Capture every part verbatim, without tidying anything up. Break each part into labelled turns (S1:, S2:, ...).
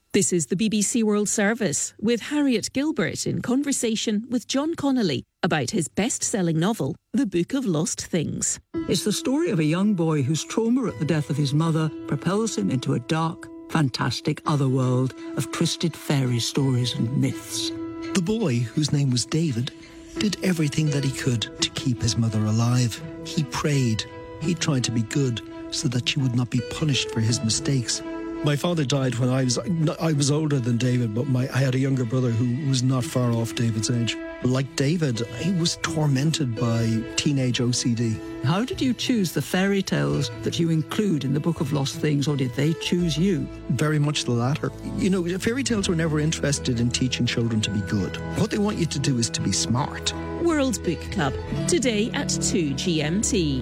S1: This is the B B C World Service with Harriet Gilbert in conversation with John Connolly about his best-selling novel, The Book of Lost Things.
S2: It's the story of a young boy whose trauma at the death of his mother propels him into a dark, fantastic otherworld of twisted fairy stories and myths.
S3: The boy, whose name was David, did everything that he could to keep his mother alive. He prayed. He tried to be good so that she would not be punished for his mistakes. My father died when I was I was older than David, but my, I had a younger brother who was not far off David's age. Like David, he was tormented by teenage O C D.
S2: How did you choose the fairy tales that you include in the Book of Lost Things, or did they choose you?
S3: Very much the latter. You know, fairy tales were never interested in teaching children to be good. What they want you to do is to be smart.
S1: World Book Club, today at two G M T.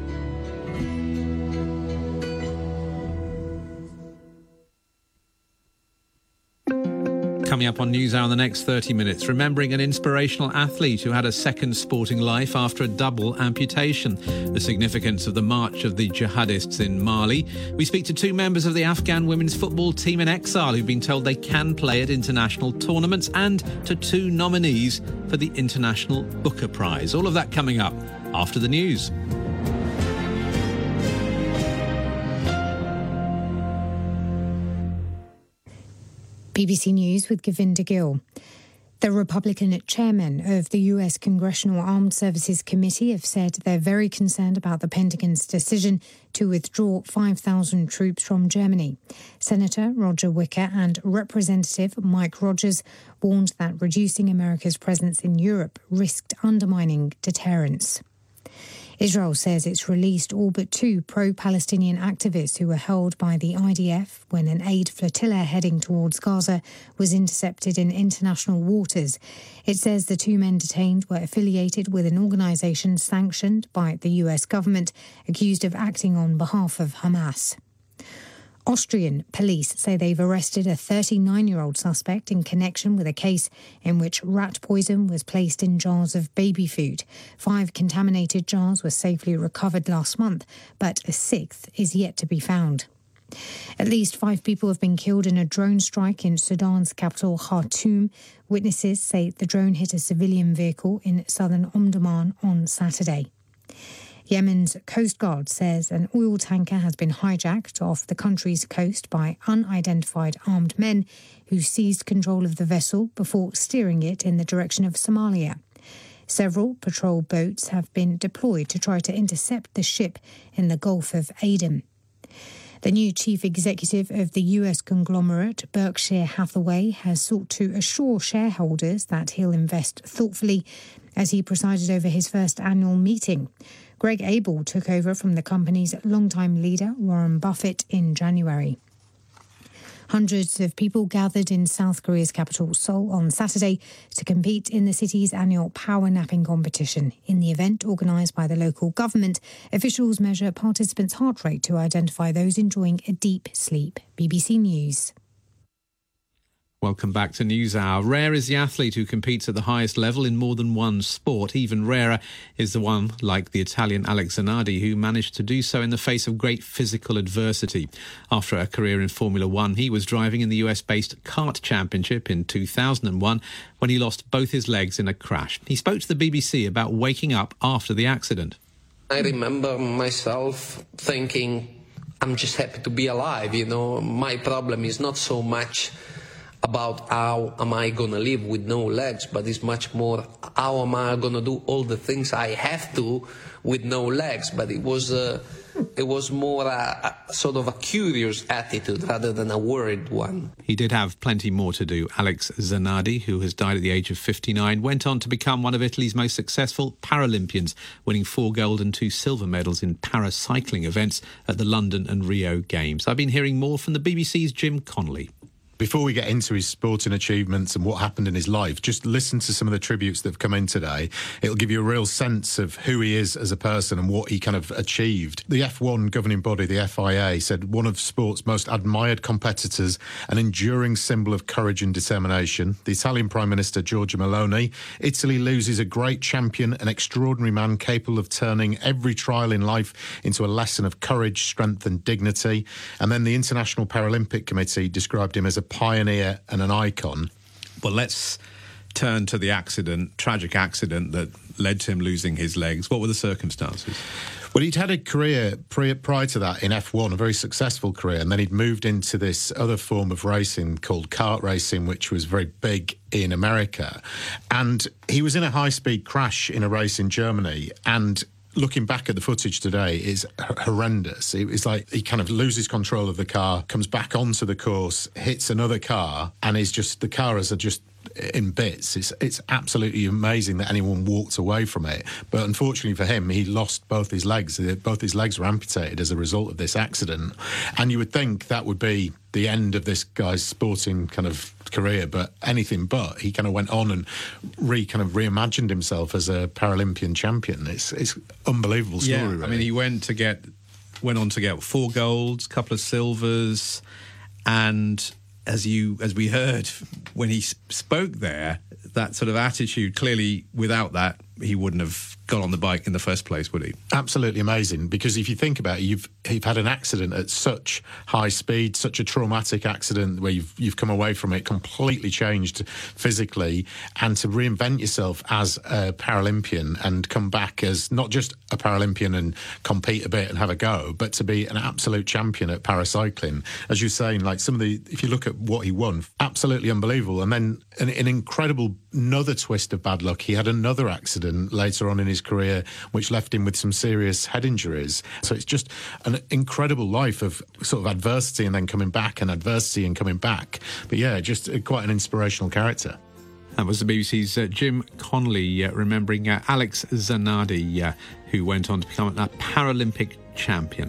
S4: Coming up on NewsHour in the next thirty minutes, remembering an inspirational athlete who had a second sporting life after a double amputation, the significance of the march of the jihadists in Mali. We speak to two members of the Afghan women's football team in exile who've been told they can play at international tournaments, and to two nominees for the International Booker Prize. All of that coming up after the news.
S5: B B C News with Govinda Gill. The Republican chairman of the U S Congressional Armed Services Committee have said they're very concerned about the Pentagon's decision to withdraw five thousand troops from Germany. Senator Roger Wicker and Representative Mike Rogers warned that reducing America's presence in Europe risked undermining deterrence. Israel says it's released all but two pro-Palestinian activists who were held by the I D F when an aid flotilla heading towards Gaza was intercepted in international waters. It says the two men detained were affiliated with an organisation sanctioned by the U S government, accused of acting on behalf of Hamas. Austrian police say they've arrested a thirty-nine-year-old suspect in connection with a case in which rat poison was placed in jars of baby food. Five contaminated jars were safely recovered last month, but a sixth is yet to be found. At least five people have been killed in a drone strike in Sudan's capital, Khartoum. Witnesses say the drone hit a civilian vehicle in southern Omdurman on Saturday. Yemen's Coast Guard says an oil tanker has been hijacked off the country's coast by unidentified armed men who seized control of the vessel before steering it in the direction of Somalia. Several patrol boats have been deployed to try to intercept the ship in the Gulf of Aden. The new chief executive of the U S conglomerate Berkshire Hathaway has sought to assure shareholders that he'll invest thoughtfully as he presided over his first annual meeting. Greg Abel took over from the company's longtime leader, Warren Buffett, in January. Hundreds of people gathered in South Korea's capital, Seoul, on Saturday to compete in the city's annual power napping competition. In the event organised by the local government, officials measure participants' heart rate to identify those enjoying a deep sleep. B B C News.
S4: Welcome back to NewsHour. Rare is the athlete who competes at the highest level in more than one sport. Even rarer is the one like the Italian Alex Zanardi, who managed to do so in the face of great physical adversity. After a career in Formula One, he was driving in the U S-based kart championship in two thousand one when he lost both his legs in a crash. He spoke to the B B C about waking up after the accident.
S6: I remember myself thinking, I'm just happy to be alive, you know. My problem is not so much about how am I going to live with no legs, but it's much more how am I going to do all the things I have to with no legs. But it was uh, it was more a, a sort of a curious attitude rather than a worried one.
S4: He did have plenty more to do. Alex Zanardi, who has died at the age of fifty-nine, went on to become one of Italy's most successful Paralympians, winning four gold and two silver medals in paracycling events at the London and Rio Games. I've been hearing more from the B B C's Jim Connolly.
S7: Before we get into his sporting achievements and what happened in his life, just listen to some of the tributes that have come in today. It'll give you a real sense of who he is as a person and what he kind of achieved. The F one governing body, the F I A, said one of sport's most admired competitors, an enduring symbol of courage and determination. The Italian Prime Minister, Giorgia Meloni, Italy loses a great champion, an extraordinary man capable of turning every trial in life into a lesson of courage, strength and dignity. And then the International Paralympic Committee described him as a pioneer and an icon.
S4: Well, let's turn to the accident, tragic accident that led to him losing his legs. What were the circumstances?
S7: Well, he'd had a career prior to that in F one, a very successful career, and then he'd moved into this other form of racing called kart racing, which was very big in America. And he was in a high-speed crash in a race in Germany, and looking back at the footage today is horrendous. It was like he kind of loses control of the car, comes back onto the course, hits another car, and is just, the car is just in bits. It's it's absolutely amazing that anyone walked away from it. But unfortunately for him, he lost both his legs. Both his legs were amputated as a result of this accident. And you would think that would be the end of this guy's sporting kind of career, but anything but. He kind of went on and re kind of reimagined himself as a Paralympian champion. It's it's unbelievable story.
S4: Yeah,
S7: really.
S4: I mean, he went to get went on to get four golds, a couple of silvers, and as you as we heard when he spoke there, that sort of attitude, clearly without that he wouldn't have got on the bike in the first place, would he?
S7: Absolutely amazing, because if you think about it, you've you've had an accident at such high speed, such a traumatic accident where you've you've come away from it completely changed physically, and to reinvent yourself as a Paralympian and come back as not just a Paralympian and compete a bit and have a go, but to be an absolute champion at paracycling. As you're saying, like some of the, if you look at what he won, absolutely unbelievable. And then an, an incredible, another twist of bad luck. He had another accident later on in his career, which left him with some serious head injuries. So it's just an incredible life of sort of adversity and then coming back and adversity and coming back. But yeah, just quite an inspirational character.
S4: That was the B B C's uh, Jim Connolly uh, remembering uh, Alex Zanardi, uh, who went on to become a Paralympic champion.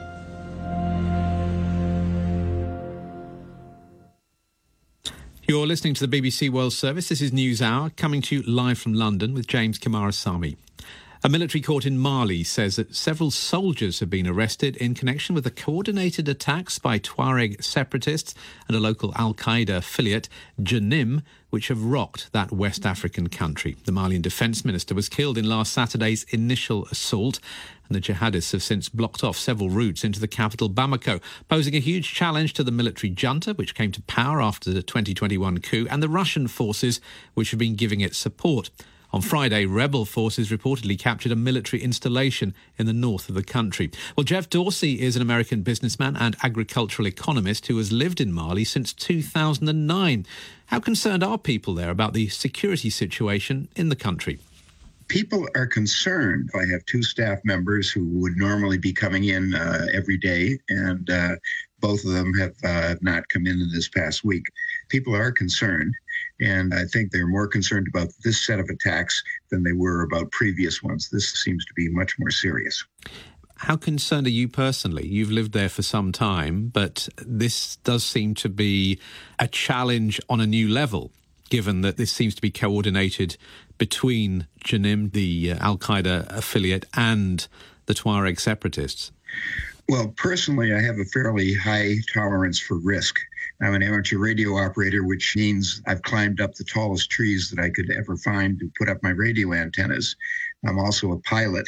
S4: You're listening to the B B C World Service. This is News Hour, coming to you live from London with James Kamarasamy. A military court in Mali says that several soldiers have been arrested in connection with the coordinated attacks by Tuareg separatists and a local al-Qaeda affiliate, Janim, which have rocked that West African country. The Malian defence minister was killed in last Saturday's initial assault, and the jihadists have since blocked off several routes into the capital Bamako, posing a huge challenge to the military junta, which came to power after the twenty twenty-one coup, and the Russian forces, which have been giving it support. On Friday, rebel forces reportedly captured a military installation in the north of the country. Well, Jeff Dorsey is an American businessman and agricultural economist who has lived in Mali since two thousand nine. How concerned are people there about the security situation in the country?
S8: People are concerned. I have two staff members who would normally be coming in uh, every day, and uh, both of them have uh, not come in this past week. People are concerned, and I think they're more concerned about this set of attacks than they were about previous ones. This seems to be much more serious.
S4: How concerned are you personally? You've lived there for some time, but this does seem to be a challenge on a new level, given that this seems to be coordinated between Janim, the uh, al-Qaeda affiliate, and the Tuareg separatists.
S8: Well, personally, I have a fairly high tolerance for risk. I'm an amateur radio operator, which means I've climbed up the tallest trees that I could ever find to put up my radio antennas. I'm also a pilot,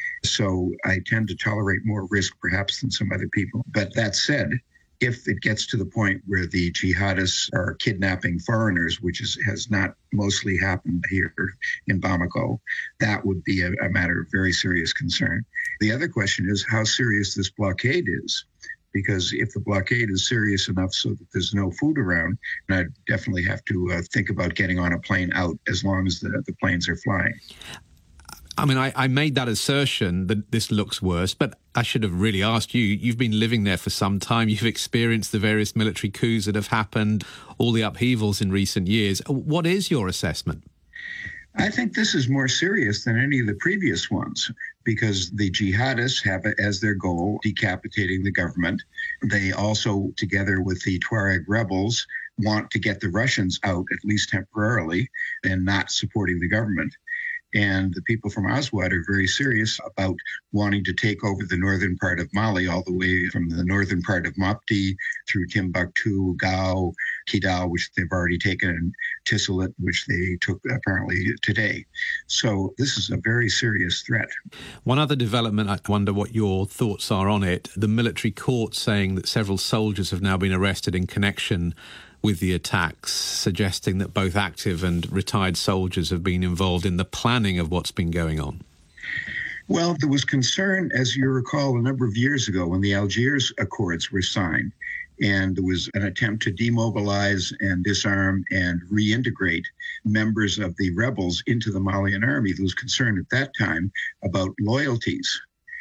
S8: so I tend to tolerate more risk perhaps than some other people. But that said, if it gets to the point where the jihadists are kidnapping foreigners, which is, has not mostly happened here in Bamako, that would be a, a matter of very serious concern. The other question is how serious this blockade is, because if the blockade is serious enough so that there's no food around, then I'd definitely have to uh, think about getting on a plane out as long as the, the planes are flying.
S4: I mean, I, I made that assertion that this looks worse, but I should have really asked you. You've been living there for some time. You've experienced the various military coups that have happened, all the upheavals in recent years. What is your assessment?
S8: I think this is more serious than any of the previous ones because the jihadists have as their goal decapitating the government. They also, together with the Tuareg rebels, want to get the Russians out, at least temporarily, and not supporting the government. And the people from Aswad are very serious about wanting to take over the northern part of Mali, all the way from the northern part of Mopti through Timbuktu, Gao, Kidal, which they've already taken, and Tisalit, which they took apparently today. So this is a very serious threat.
S4: One other development, I wonder what your thoughts are on it. The military court saying that several soldiers have now been arrested in connection with the attacks, suggesting that both active and retired soldiers have been involved in the planning of what's been going on?
S8: Well, there was concern, as you recall, a number of years ago when the Algiers Accords were signed, and there was an attempt to demobilize and disarm and reintegrate members of the rebels into the Malian army. There was concern at that time about loyalties.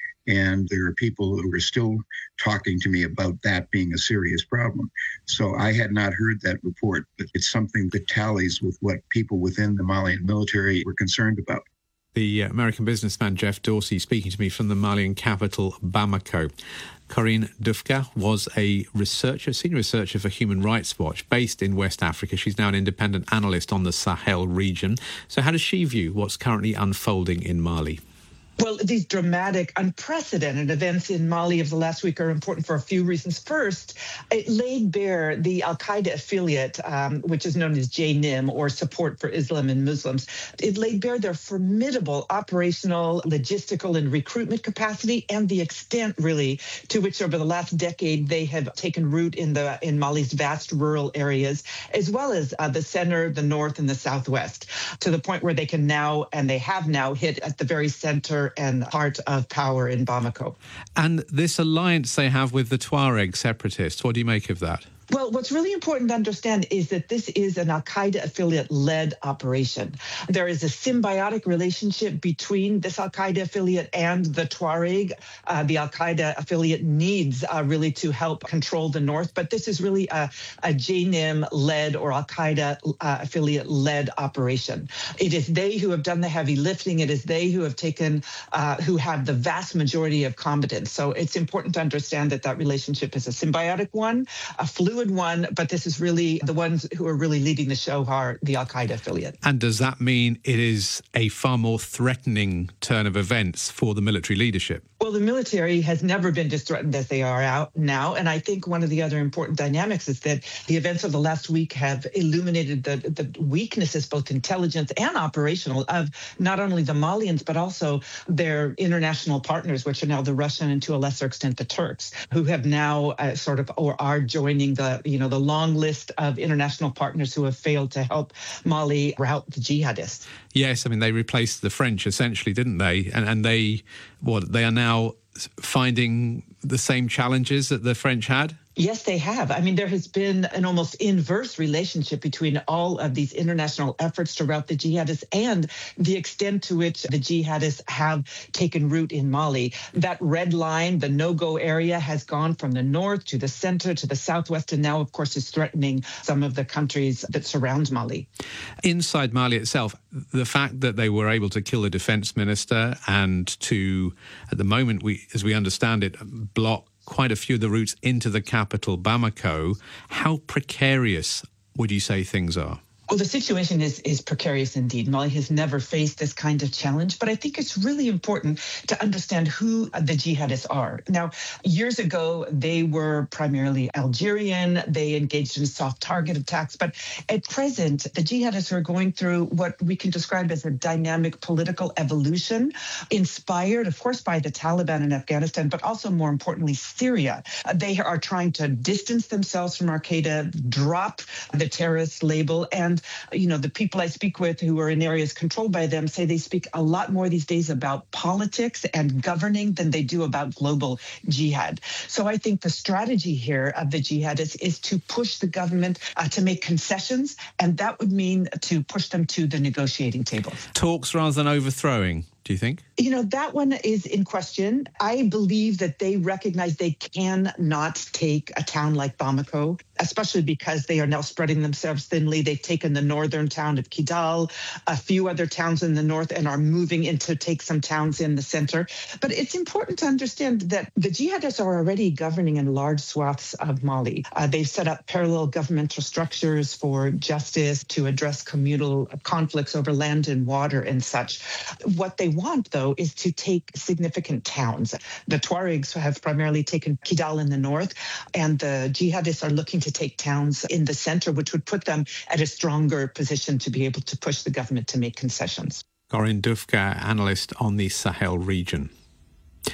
S8: And there are people who are still talking to me about that being a serious problem. So I had not heard that report, but it's something that tallies with what people within the Malian military were concerned about.
S4: The American businessman Jeff Dorsey speaking to me from the Malian capital, Bamako. Corinne Dufka was a researcher, senior researcher for Human Rights Watch, based in West Africa. She's now an independent analyst on the Sahel region. So how does she view what's currently unfolding in Mali?
S9: Well, these dramatic, unprecedented events in Mali of the last week are important for a few reasons. First, it laid bare the al-Qaeda affiliate, um, which is known as J N I M, or Support for Islam and Muslims. It laid bare their formidable operational, logistical, and recruitment capacity, and the extent, really, to which over the last decade they have taken root in the in Mali's vast rural areas, as well as uh, the center, the north, and the southwest, to the point where they can now, and they have now, hit at the very center and heart of power in Bamako.
S4: And this alliance they have with the Tuareg separatists, what do you make of that?
S9: Well, what's really important to understand is that this is an al-Qaeda affiliate-led operation. There is a symbiotic relationship between this al-Qaeda affiliate and the Tuareg. Uh, the al-Qaeda affiliate needs uh, really to help control the north, but this is really a, a J N I M-led or al-Qaeda uh, affiliate-led operation. It is they who have done the heavy lifting. It is they who have taken, uh, who have the vast majority of combatants. So it's important to understand that that relationship is a symbiotic one, a fluid one, but this is really the ones who are really leading the show are the Al-Qaeda affiliate.
S4: And does that mean it is a far more threatening turn of events for the military leadership?
S9: Well, the military has never been as threatened as they are out now. And I think one of the other important dynamics is that the events of the last week have illuminated the, the weaknesses, both intelligence and operational, of not only the Malians, but also their international partners, which are now the Russian and to a lesser extent the Turks, who have now uh, sort of or are joining the, you know, the long list of international partners who have failed to help Mali rout the jihadists.
S4: Yes, I mean, they replaced the French essentially, didn't they? And, and they, what, they are now finding the same challenges that the French had?
S9: Yes, they have. I mean, there has been an almost inverse relationship between all of these international efforts to rout the jihadists and the extent to which the jihadists have taken root in Mali. That red line, the no-go area, has gone from the north to the center to the southwest, and now, of course, is threatening some of the countries that surround Mali.
S4: Inside Mali itself, the fact that they were able to kill the defense minister and to, at the moment, we, as we understand it, block quite a few of the routes into the capital, Bamako. How precarious would you say things are?
S9: Well, the situation is, is precarious indeed. Mali has never faced this kind of challenge, but I think it's really important to understand who the jihadists are. Now, years ago, they were primarily Algerian. They engaged in soft target attacks. But at present, the jihadists are going through what we can describe as a dynamic political evolution, inspired, of course, by the Taliban in Afghanistan, but also, more importantly, Syria. They are trying to distance themselves from Al-Qaeda, drop the terrorist label, and you know, the people I speak with who are in areas controlled by them say they speak a lot more these days about politics and governing than they do about global jihad. So I think the strategy here of the jihadists is to push the government uh, to make concessions, and that would mean to push them to the negotiating table.
S4: Talks rather than overthrowing, do you think?
S9: You know, that one is in question. I believe that they recognize they cannot take a town like Bamako, especially because they are now spreading themselves thinly. They've taken the northern town of Kidal, a few other towns in the north, and are moving in to take some towns in the center. But it's important to understand that the jihadists are already governing in large swaths of Mali. Uh, they've set up parallel governmental structures for justice to address communal conflicts over land and water and such. What they want, though, is to take significant towns. The Tuaregs have primarily taken Kidal in the north, and the jihadists are looking to take towns in the center, which would put them at a stronger position to be able to push the government to make concessions.
S4: Corinne Dufka, analyst on the Sahel region.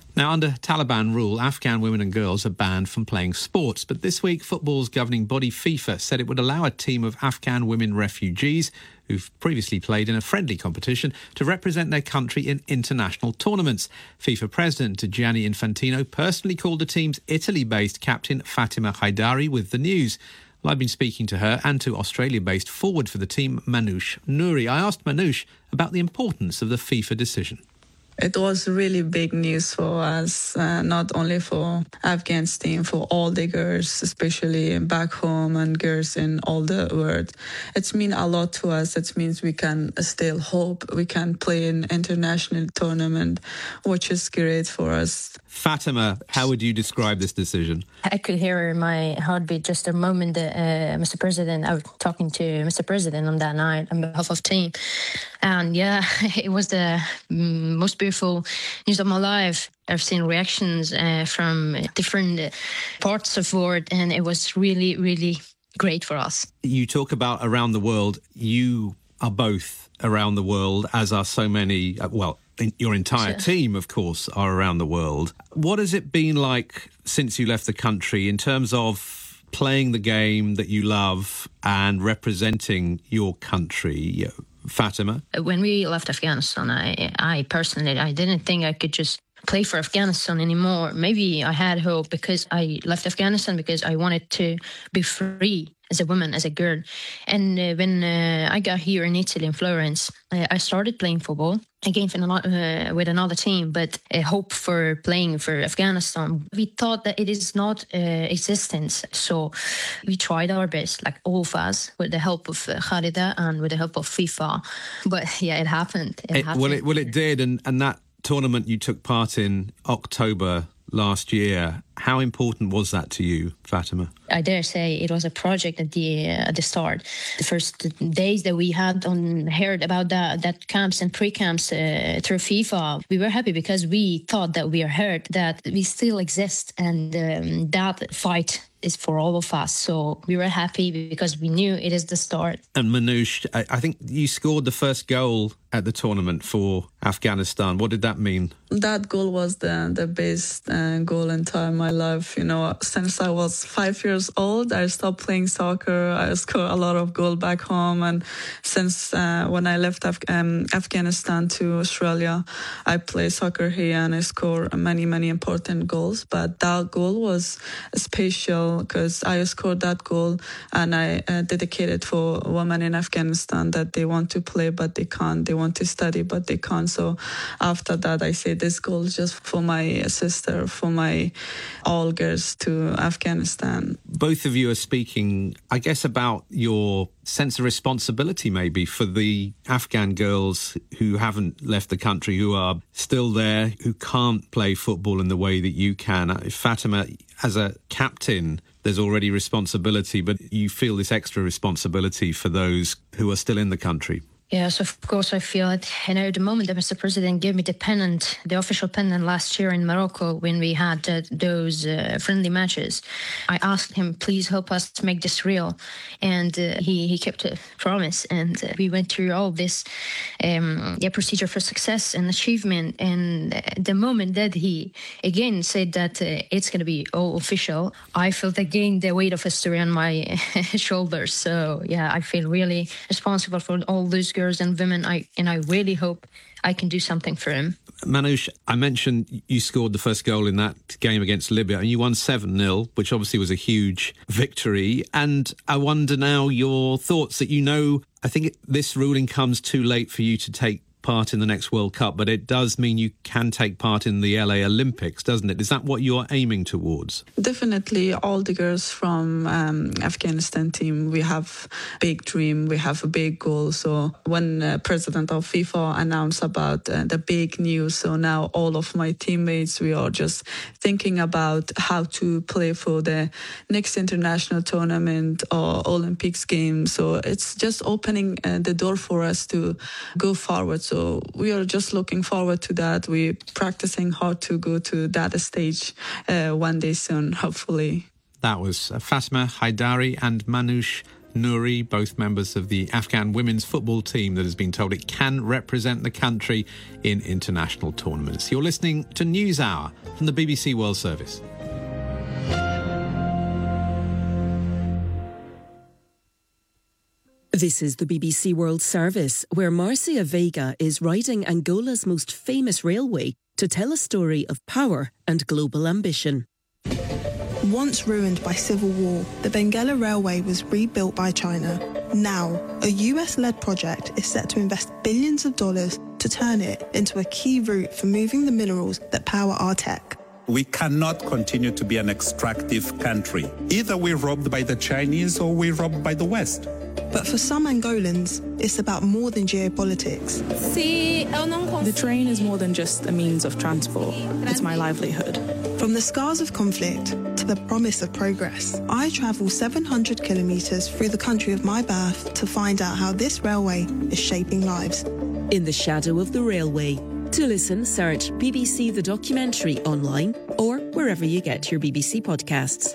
S4: Now, under Taliban rule, Afghan women and girls are banned from playing sports. But this week, football's governing body FIFA said it would allow a team of Afghan women refugees who've previously played in a friendly competition to represent their country in international tournaments. FIFA President Gianni Infantino personally called the team's Italy-based captain Fatima Haidari with the news. Well, I've been speaking to her and to Australia-based forward for the team, Manoush Nouri. I asked Manoush about the importance of the FIFA decision.
S10: It was really big news for us, uh, not only for Afghan's team, for all the girls, especially back home and girls in all the world. It means a lot to us. It means we can still hope we can play in international tournament, which is great for us.
S4: Fatima, how would you describe this decision?
S11: I could hear my heartbeat just a moment, uh, Mister President. I was talking to Mister President on that night on behalf of team. And yeah, it was the most beautiful news of my life. I've seen reactions uh, from different parts of the world, and it was really, really great for us.
S4: You talk about around the world. You are both around the world, as are so many, uh, well, your entire
S11: Sure.
S4: team, of course, are around the world. What has it been like since you left the country in terms of playing the game that you love and representing your country? Fatima?
S11: When we left Afghanistan, I, I personally, I didn't think I could just play for Afghanistan anymore. Maybe I had hope because I left Afghanistan because I wanted to be free as a woman, as a girl. And uh, when uh, I got here in Italy, in Florence, I, I started playing football again for another, uh, with another team, but a hope for playing for Afghanistan. We thought that it is not uh, existence. So we tried our best, like all of us, with the help of uh, Khalida and with the help of FIFA. But yeah, it happened. It
S4: It,
S11: happened.
S4: well, it, well, it did. And, and that tournament you took part in October last year, how important was that to you, Fatima?
S11: I dare say it was a project at the uh, at the start. The first days that we had on heard about that that camps and pre-camps uh, through FIFA, we were happy because we thought that we are heard, that we still exist, and um, that fight is for all of us. So we were happy because we knew it is the start.
S4: And Manoush, I, I think you scored the first goal at the tournament for Afghanistan. What did that mean?
S10: That goal was the the best uh, goal in time my life. You know, since I was five years old, I stopped playing soccer. I scored a lot of goals back home, and since uh, when I left Af- um, Afghanistan to Australia, I play soccer here and I score many many important goals. But that goal was special because I scored that goal and I uh, dedicated for women in Afghanistan that they want to play but they can't. They want to study but they can't. So after that, I say this goal is just for my sister, for my all girls to Afghanistan.
S4: Both of you are speaking, I guess, about your sense of responsibility maybe for the Afghan girls who haven't left the country, who are still there, who can't play football in the way that you can. Fatima, as a captain, there's already responsibility, but you feel this extra responsibility for those who are still in the country.
S11: Yes, of course I feel it. You know, the moment that Mister President gave me the pennant, the official pennant last year in Morocco when we had uh, those uh, friendly matches, I asked him, please help us to make this real. And uh, he, he kept a promise. And uh, we went through all this um, yeah, procedure for success and achievement. And uh, the moment that he again said that uh, it's going to be all official, I felt again the weight of history on my shoulders. So yeah, I feel really responsible for all those girls and women, I and I really hope I can do something for him.
S4: Manoush, I mentioned you scored the first goal in that game against Libya and you won seven nil, which obviously was a huge victory. And I wonder now your thoughts that, you know, I think this ruling comes too late for you to take part in the next World Cup, but it does mean you can take part in the L A Olympics, doesn't it? Is that what you're aiming towards?
S10: Definitely, all the girls from um, Afghanistan team, we have big dream, we have a big goal. So when uh, president of FIFA announced about uh, the big news, so now all of my teammates, we are just thinking about how to play for the next international tournament or Olympics games. So it's just opening uh, the door for us to go forward. So we are just looking forward to that. We're practicing hard to go to that stage uh, one day soon, hopefully.
S4: That was Fatima Haidari and Manoush Nouri, both members of the Afghan women's football team that has been told it can represent the country in international tournaments. You're listening to NewsHour from the B B C World Service.
S1: This is the B B C World Service, where Marcia Vega is riding Angola's most famous railway to tell a story of power and global ambition.
S12: Once ruined by civil war, the Benguela Railway was rebuilt by China. Now, a U S-led project is set to invest billions of dollars to turn it into a key route for moving the minerals that power our tech.
S13: We cannot continue to be an extractive country. Either we're robbed by the Chinese or we're robbed by the West.
S12: But for some Angolans, it's about more than geopolitics.
S14: The train is more than just a means of transport. It's my livelihood.
S12: From the scars of conflict to the promise of progress, I travel seven hundred kilometres through the country of my birth to find out how this railway is shaping lives.
S1: In the shadow of the railway. To listen, search B B C The Documentary online or wherever you get your B B C podcasts.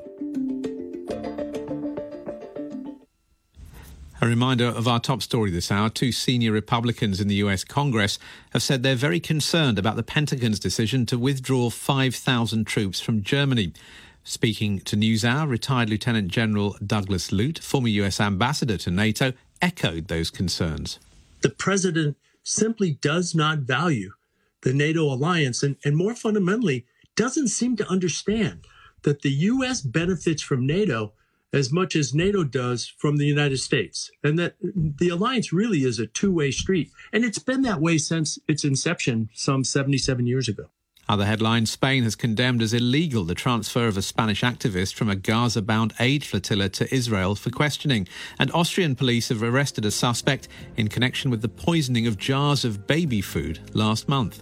S4: A reminder of our top story this hour. Two senior Republicans in the U S Congress have said they're very concerned about the Pentagon's decision to withdraw five thousand troops from Germany. Speaking to NewsHour, retired Lieutenant General Douglas Lute, former U S ambassador to NATO, echoed those concerns.
S15: The president simply does not value the NATO alliance and, and more fundamentally, doesn't seem to understand that the U S benefits from NATO as much as NATO does from the United States, and that the alliance really is a two-way street. And it's been that way since its inception some seventy-seven years ago.
S4: Other headlines, Spain has condemned as illegal the transfer of a Spanish activist from a Gaza-bound aid flotilla to Israel for questioning. And Austrian police have arrested a suspect in connection with the poisoning of jars of baby food last month.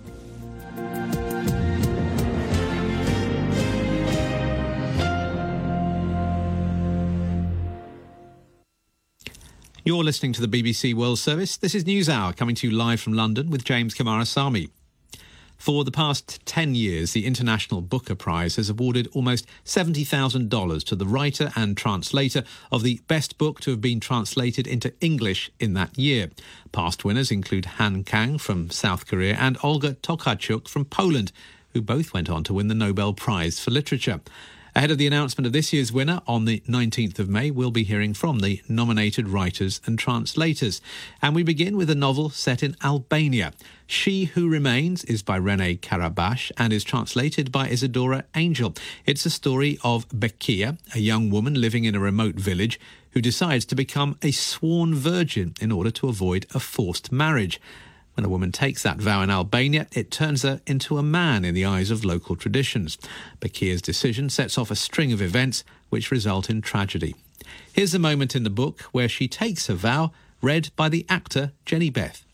S4: You're listening to the B B C World Service. This is NewsHour, coming to you live from London with James Kamarasamy. For the past ten years, the International Booker Prize has awarded almost seventy thousand dollars to the writer and translator of the best book to have been translated into English in that year. Past winners include Han Kang from South Korea and Olga Tokarczuk from Poland, who both went on to win the Nobel Prize for Literature. Ahead of the announcement of this year's winner on the nineteenth of May, we'll be hearing from the nominated writers and translators. And we begin with a novel set in Albania. She Who Remains is by Rene Karabash and is translated by Isadora Angel. It's a story of Bekia, a young woman living in a remote village who decides to become a sworn virgin in order to avoid a forced marriage. When a woman takes that vow in Albania, it turns her into a man in the eyes of local traditions. Bekia's decision sets off a string of events which result in tragedy. Here's a moment in the book where she takes her vow, read by the actor Jenny Beth.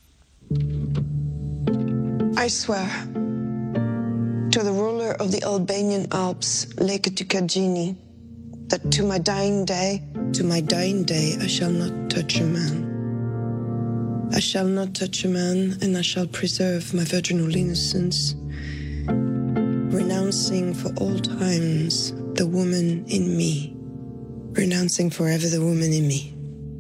S16: I swear to the ruler of the Albanian Alps, Leke Tukajini, that to my dying day, to my dying day, I shall not touch a man. I shall not touch a man, and I shall preserve my virginal innocence, renouncing for all times the woman in me, renouncing forever the woman in me.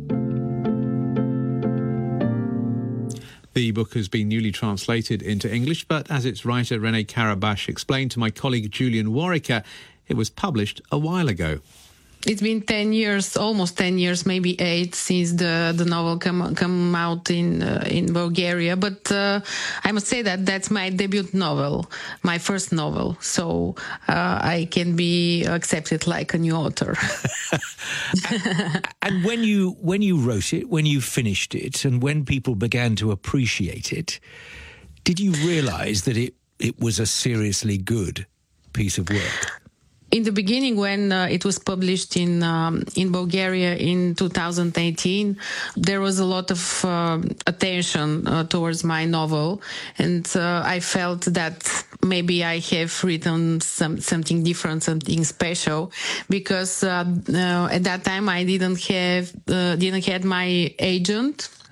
S4: The book has been newly translated into English, but as its writer Rene Karabash explained to my colleague Julian Warwicker, it was published a while ago.
S17: It's been ten years, almost ten years, maybe eight, since the, the novel come come out in uh, in Bulgaria. But uh, I must say that that's my debut novel, my first novel. So uh, I can be accepted like a new author.
S18: and, and when you when you wrote it, when you finished it, and when people began to appreciate it, did you realise that it it was a seriously good piece of work?
S17: In the beginning, when uh, it was published in um, in Bulgaria in two thousand eighteen, there was a lot of uh, attention uh, towards my novel, and uh, I felt that maybe I have written some something different, something special, because uh, uh, at that time I didn't have uh, didn't have my agent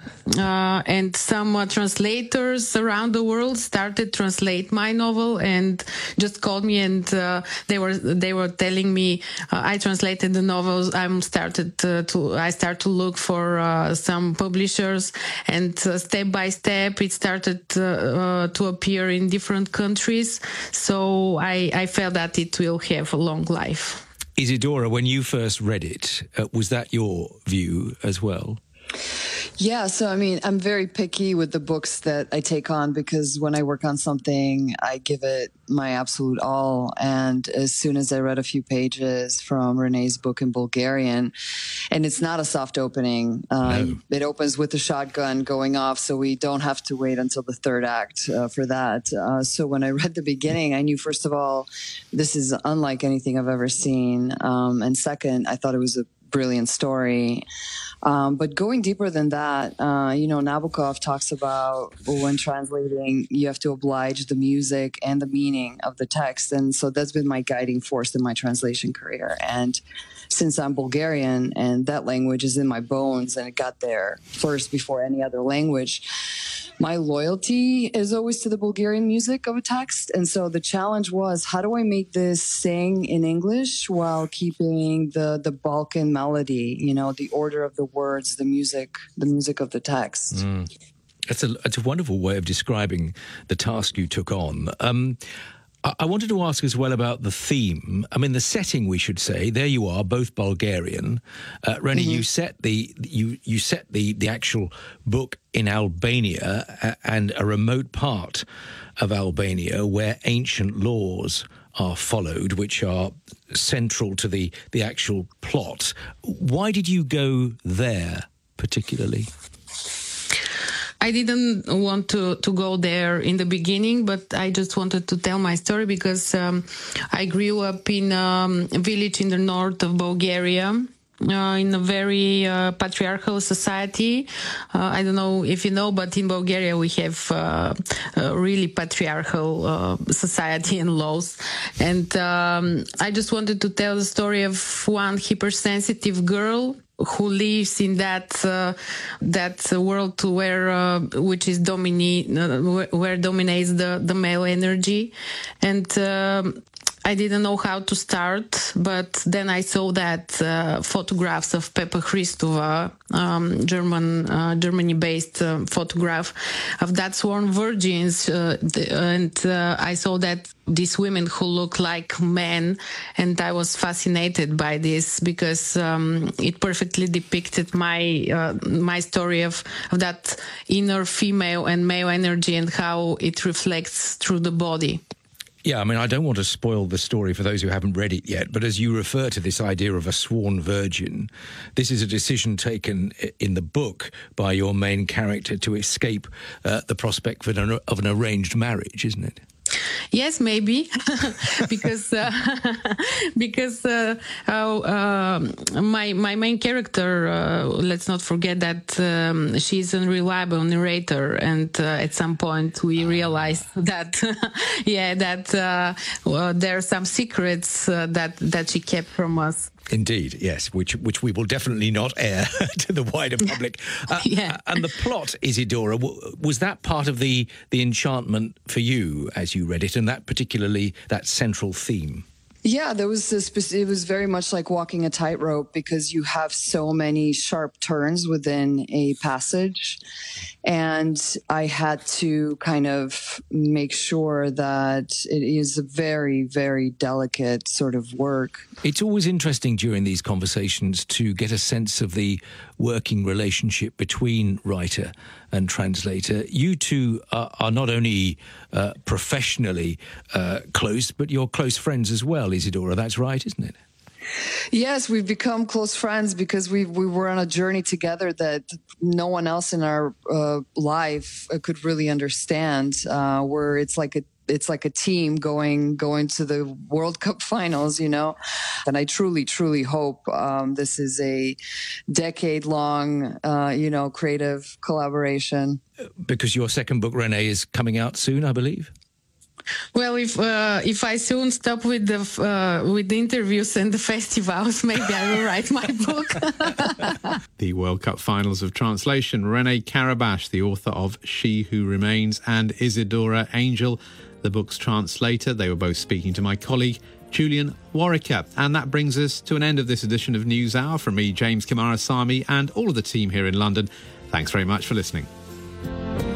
S17: uh, and some uh, translators around the world started translate my novel and just called me, and uh, they were they were telling me uh, I translated the novels. I'm started uh, to I start to look for uh, some publishers, and uh, step by step it started uh, uh, to appear in different countries. So I, I felt that it will have a long life.
S18: Isidora, when you first read it, uh, was that your view as well?
S19: Yeah, so I mean, I'm very picky with the books that I take on because when I work on something, I give it my absolute all. And as soon as I read a few pages from Renee's book in Bulgarian, and it's not a soft opening, uh, no. It opens with a shotgun going off, so we don't have to wait until the third act uh, for that. Uh, so when I read the beginning, I knew, first of all, this is unlike anything I've ever seen. Um, and second, I thought it was a brilliant story. Um, but going deeper than that, uh, you know, Nabokov talks about when translating, you have to oblige the music and the meaning of the text. And so that's been my guiding force in my translation career. And since I'm Bulgarian and that language is in my bones and it got there first before any other language, my loyalty is always to the Bulgarian music of a text. And so the challenge was, how do I make this sing in English while keeping the, the Balkan melody, you know, the order of the words, the music, the music of the text.
S18: Mm. That's a, that's a wonderful way of describing the task you took on. Um, I, I wanted to ask as well about the theme. I mean, the setting, we should say. There you are, both Bulgarian. Uh, Renée, mm-hmm. you set the you you set the the actual book in Albania and a remote part of Albania where ancient laws are followed, which are central to the, the actual plot. Why did you go there particularly?
S17: I didn't want to, to go there in the beginning, but I just wanted to tell my story because um, I grew up in um, a village in the north of Bulgaria. Uh, in a very uh, patriarchal society. Uh, I don't know if you know, but in Bulgaria we have uh, a really patriarchal uh, society and laws. And um, I just wanted to tell the story of one hypersensitive girl who lives in that uh, that world where uh, which is domini- uh, where, where dominates the, the male energy. And um, I didn't know how to start, but then I saw that uh, photographs of Pepa Christova, um, German, uh, Germany-based uh, photograph of that sworn virgins, uh, and uh, I saw that these women who look like men, and I was fascinated by this because um, it perfectly depicted my uh, my story of, of that inner female and male energy and how it reflects through the body.
S18: Yeah, I mean, I don't want to spoil the story for those who haven't read it yet, but as you refer to this idea of a sworn virgin, this is a decision taken in the book by your main character to escape uh, the prospect of an, of an arranged marriage, isn't it?
S17: Yes, maybe, because uh, because uh, uh, my my main character. Uh, let's not forget that um, she's an unreliable narrator, and uh, at some point we realized that, yeah, that uh, well, there are some secrets uh, that that she kept from us.
S18: Indeed, yes, which which we will definitely not air to the wider public. Uh,
S17: yeah.
S18: And the plot, Isidora, was that part of the, the enchantment for you as you read it, and that particularly that central theme?
S19: Yeah, there was this, it was very much like walking a tightrope because you have so many sharp turns within a passage. And I had to kind of make sure that it is a very, very delicate sort of work.
S18: It's always interesting during these conversations to get a sense of the working relationship between writer and translator. You two are, are not only uh, professionally uh, close, but you're close friends as well, Isidora. That's right, isn't it?
S19: Yes, we've become close friends because we we were on a journey together that no one else in our uh, life could really understand. Uh, where it's like a it's like a team going going to the World Cup finals, you know. And I truly, truly hope um, this is a decade long, uh, you know, creative collaboration.
S18: Because your second book, Renée, is coming out soon, I believe.
S17: Well, if uh, if I soon stop with the uh, with the interviews and the festivals, maybe I will write my book.
S4: The World Cup finals of translation. Renee Karabash, the author of She Who Remains, and Isidora Angel, the book's translator. They were both speaking to my colleague Julian Warwicker. And that brings us to an end of this edition of NewsHour. From me, James Kamarasamy, and all of the team here in London. Thanks very much for listening.